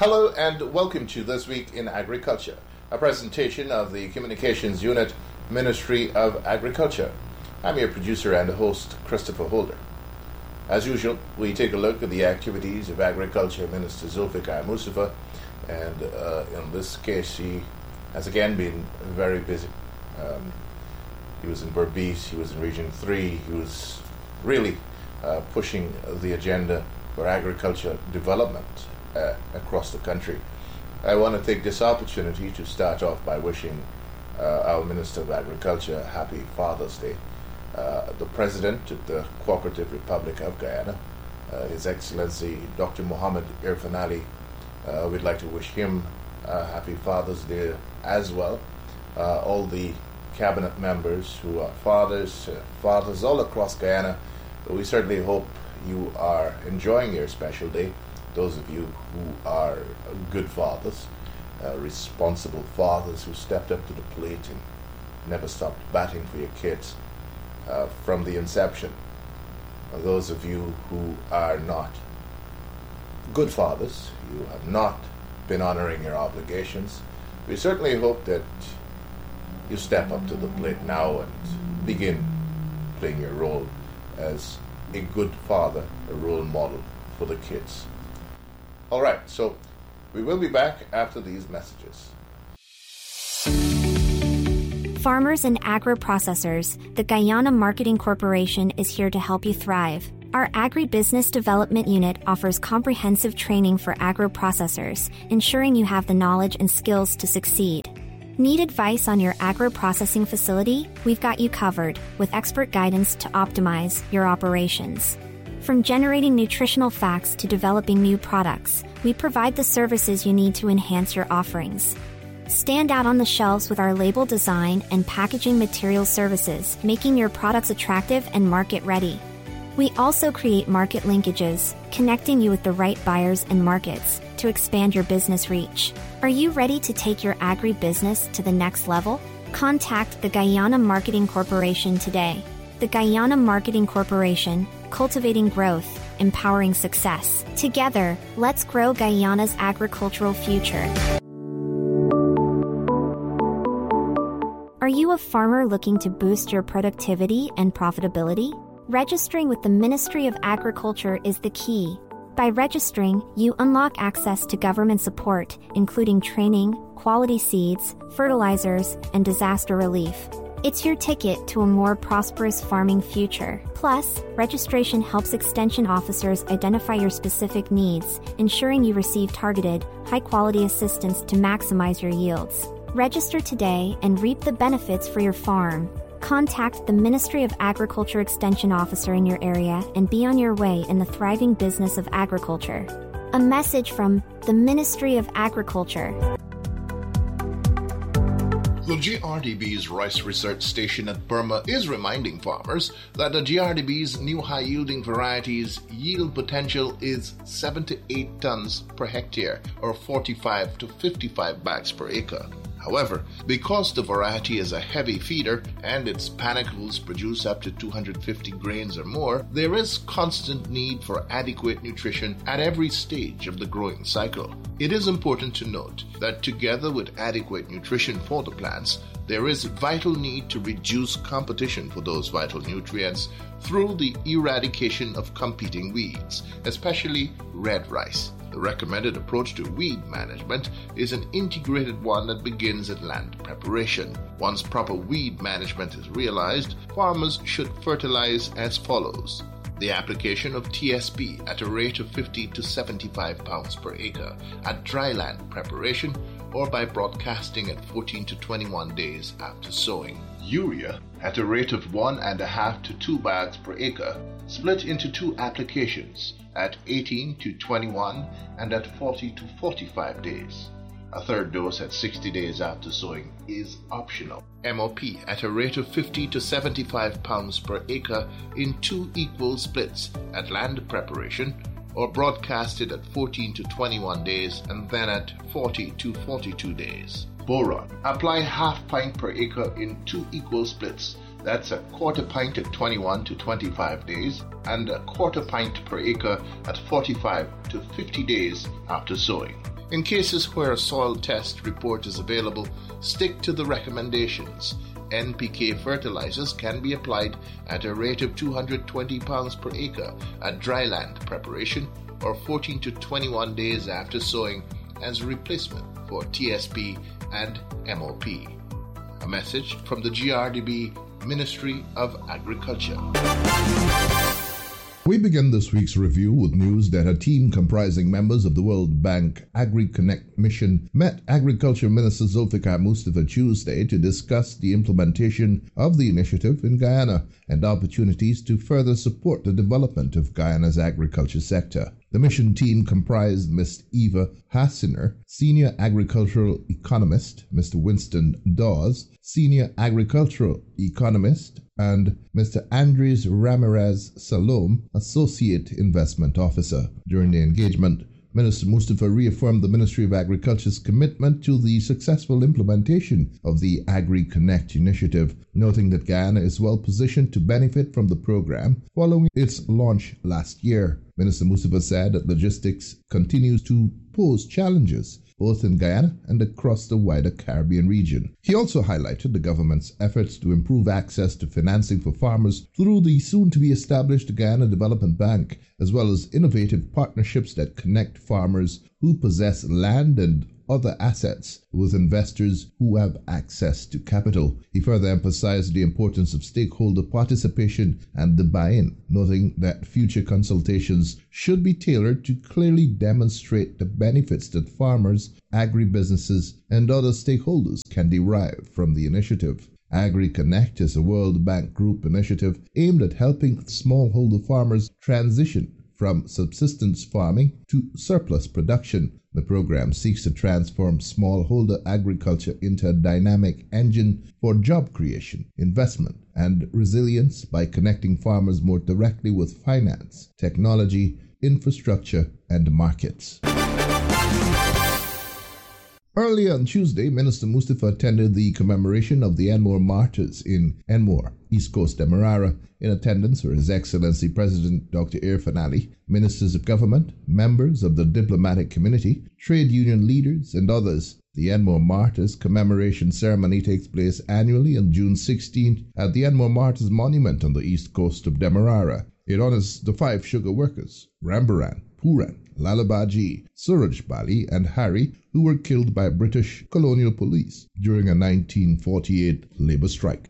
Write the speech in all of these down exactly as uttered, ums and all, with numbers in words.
Hello and welcome to This Week in Agriculture, a presentation of the Communications Unit, Ministry of Agriculture. I'm your producer and host, Christopher Holder. As usual, we take a look at the activities of Agriculture Minister Zulfikar Mustafa, and uh, in this case he has again been very busy. Um, he was in Berbice, he was in Region three, he was really uh, pushing the agenda for agriculture development Uh, across the country. I want to take this opportunity to start off by wishing uh, our Minister of Agriculture a happy Father's Day. Uh, the President of the Cooperative Republic of Guyana, uh, His Excellency Doctor Mohamed Irfaan Ali, uh, we'd like to wish him a happy Father's Day as well. Uh, all the cabinet members who are fathers, uh, fathers all across Guyana, we certainly hope you are enjoying your special day. Those of you who are good fathers, uh, responsible fathers who stepped up to the plate and never stopped batting for your kids uh, from the inception. Uh, those of you who are not good fathers, you have not been honoring your obligations, we certainly hope that you step up to the plate now and begin playing your role as a good father, a role model for the kids. All right, so we will be back after these messages. Farmers and agro-processors, the Guyana Marketing Corporation is here to help you thrive. Our Agribusiness Development Unit offers comprehensive training for agro-processors, ensuring you have the knowledge and skills to succeed. Need advice on your agro-processing facility? We've got you covered, with expert guidance to optimize your operations. From generating nutritional facts to developing new products, we provide the services you need to enhance your offerings. Stand out on the shelves with our label design and packaging material services, making your products attractive and market-ready. We also create market linkages, connecting you with the right buyers and markets to expand your business reach. Are you ready to take your agribusiness to the next level? Contact the Guyana Marketing Corporation today. The Guyana Marketing Corporation, cultivating growth, empowering success. Together, let's grow Guyana's agricultural future. Are you a farmer looking to boost your productivity and profitability? Registering with the Ministry of Agriculture is the key. By registering, you unlock access to government support, including training, quality seeds, fertilizers, and disaster relief. It's your ticket to a more prosperous farming future. Plus, registration helps extension officers identify your specific needs, ensuring you receive targeted, high-quality assistance to maximize your yields. Register today and reap the benefits for your farm. Contact the Ministry of Agriculture Extension Officer in your area and be on your way in the thriving business of agriculture. A message from the Ministry of Agriculture. The G R D B's Rice Research Station at Burma is reminding farmers that the G R D B's new high-yielding varieties' yield potential is seven to eight tons per hectare, or forty-five to fifty-five bags per acre. However, because the variety is a heavy feeder and its panicles produce up to two hundred fifty grains or more, there is constant need for adequate nutrition at every stage of the growing cycle. It is important to note that together with adequate nutrition for the plants, there is vital need to reduce competition for those vital nutrients through the eradication of competing weeds, especially red rice. The recommended approach to weed management is an integrated one that begins at land preparation. Once proper weed management is realized, farmers should fertilize as follows. The application of T S P at a rate of fifty to seventy-five pounds per acre at dryland preparation or by broadcasting at fourteen to twenty-one days after sowing. Urea at a rate of one and a half to two bags per acre, split into two applications at eighteen to twenty-one and at forty to forty-five days. A third dose at sixty days after sowing is optional. M O P at a rate of fifty to seventy-five pounds per acre in two equal splits at land preparation or broadcasted at fourteen to twenty-one days and then at forty to forty-two days. Boron. Apply half pint per acre in two equal splits. That's a quarter pint at twenty-one to twenty-five days and a quarter pint per acre at forty-five to fifty days after sowing. In cases where a soil test report is available, stick to the recommendations. N P K fertilizers can be applied at a rate of two hundred twenty pounds per acre at dryland preparation or fourteen to twenty-one days after sowing as a replacement for T S P and M O P. A message from the G R D B Ministry of Agriculture. We begin this week's review with news that a team comprising members of the World Bank Agri-Connect mission met Agriculture Minister Zulfikar Mustafa Tuesday to discuss the implementation of the initiative in Guyana and opportunities to further support the development of Guyana's agriculture sector. The mission team comprised Miz Eva Hassiner, Senior Agricultural Economist, Mister Winston Dawes, Senior Agricultural Economist, and Mister Andres Ramirez Salom, Associate Investment Officer. During the engagement, Minister Mustafa reaffirmed the Ministry of Agriculture's commitment to the successful implementation of the Agri-Connect initiative, noting that Guyana is well positioned to benefit from the program following its launch last year. Minister Mustafa said that logistics continues to pose challenges both in Guyana and across the wider Caribbean region. He also highlighted the government's efforts to improve access to financing for farmers through the soon-to-be-established Guyana Development Bank, as well as innovative partnerships that connect farmers who possess land and other assets with investors who have access to capital. He further emphasized the importance of stakeholder participation and the buy-in, noting that future consultations should be tailored to clearly demonstrate the benefits that farmers, agribusinesses, and other stakeholders can derive from the initiative. Agri-Connect is a World Bank Group initiative aimed at helping smallholder farmers transition from subsistence farming to surplus production. The program seeks to transform smallholder agriculture into a dynamic engine for job creation, investment, and resilience by connecting farmers more directly with finance, technology, infrastructure, and markets. Early on Tuesday, Minister Mustafa attended the commemoration of the Enmore martyrs in Enmore, East Coast Demerara. In attendance were His Excellency President Doctor Irfaan Ali, ministers of government, members of the diplomatic community, trade union leaders, and others. The Enmore Martyrs commemoration ceremony takes place annually on June sixteenth at the Enmore Martyrs Monument on the east coast of Demerara. It honors the five sugar workers, Rambaran, Puran, Lalabaji, Suraj Bali, and Harry, who were killed by British colonial police during a nineteen forty-eight labor strike.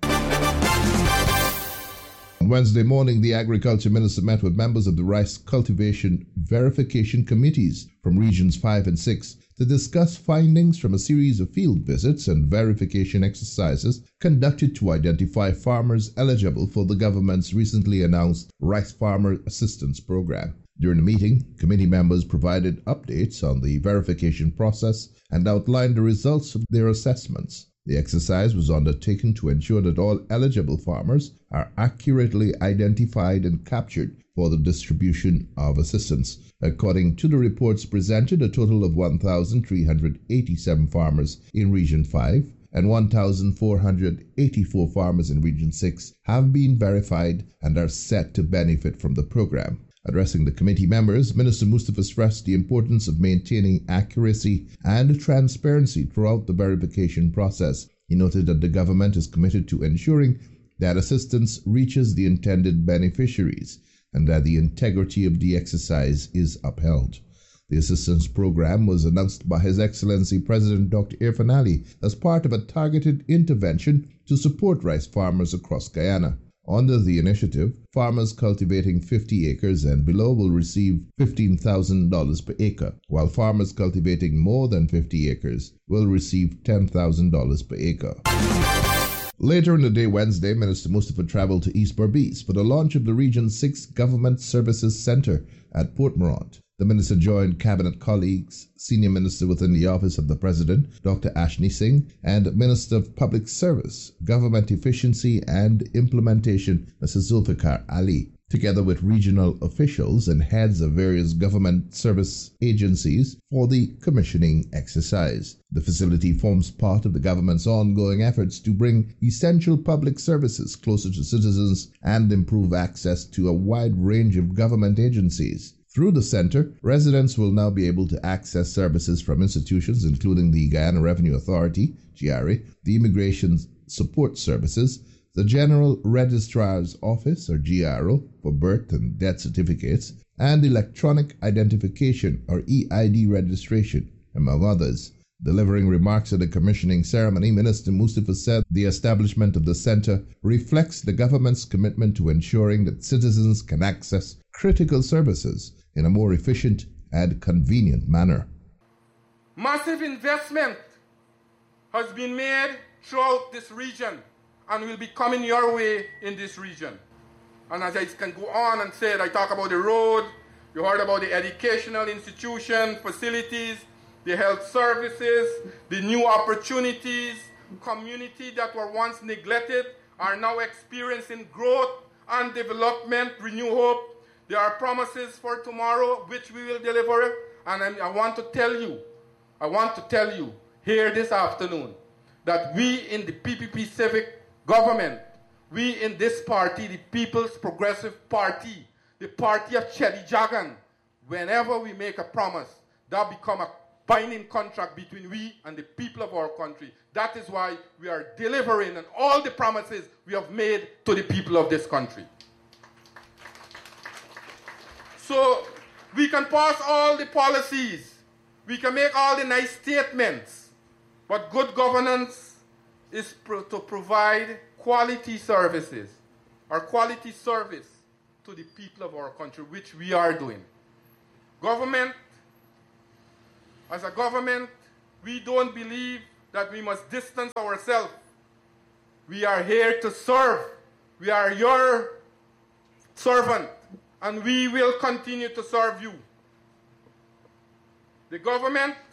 On Wednesday morning, the Agriculture Minister met with members of the Rice Cultivation Verification Committees from Regions five and six to discuss findings from a series of field visits and verification exercises conducted to identify farmers eligible for the government's recently announced Rice Farmer Assistance Program. During the meeting, committee members provided updates on the verification process and outlined the results of their assessments. The exercise was undertaken to ensure that all eligible farmers are accurately identified and captured for the distribution of assistance. According to the reports presented, a total of one thousand three hundred eighty-seven farmers in Region five and one thousand four hundred eighty-four farmers in Region six have been verified and are set to benefit from the program. Addressing the committee members, Minister Mustafa stressed the importance of maintaining accuracy and transparency throughout the verification process. He noted that the government is committed to ensuring that assistance reaches the intended beneficiaries and that the integrity of the exercise is upheld. The assistance program was announced by His Excellency President Doctor Irfaan Ali as part of a targeted intervention to support rice farmers across Guyana. Under the initiative, farmers cultivating fifty acres and below will receive fifteen thousand dollars per acre, while farmers cultivating more than fifty acres will receive ten thousand dollars per acre. Later in the day, Wednesday, Minister Mustafa traveled to East Berbice for the launch of the Region six Government Services Center at Port Morant. The minister joined cabinet colleagues, Senior Minister within the Office of the President, Doctor Ashni Singh, and Minister of Public Service, Government Efficiency and Implementation, Mister Zulfikar Ali, together with regional officials and heads of various government service agencies for the commissioning exercise. The facility forms part of the government's ongoing efforts to bring essential public services closer to citizens and improve access to a wide range of government agencies. Through the center, residents will now be able to access services from institutions including the Guyana Revenue Authority, G R A, the Immigration Support Services, the General Registrar's Office, or G R O, for birth and death certificates, and electronic identification, or E I D registration, among others. Delivering remarks at the commissioning ceremony, Minister Mustafa said the establishment of the center reflects the government's commitment to ensuring that citizens can access critical services in a more efficient and convenient manner. Massive investment has been made throughout this region and will be coming your way in this region. And as I can go on and say it, I talk about the road, you heard about the educational institution, facilities, the health services, the new opportunities, community that were once neglected are now experiencing growth and development, renew hope. There are promises for tomorrow which we will deliver, and I, I want to tell you, I want to tell you here this afternoon that we in the P P P Civic government, we in this party, the People's Progressive Party, the party of Cheddi Jagan, whenever we make a promise, that become a binding contract between we and the people of our country. That is why we are delivering on all the promises we have made to the people of this country. So we can pass all the policies, we can make all the nice statements, but good governance is pro- to provide quality services or quality service to the people of our country, which we are doing. Government, as a government, we don't believe that we must distance ourselves. We are here to serve. We are your servant, and we will continue to serve you. The government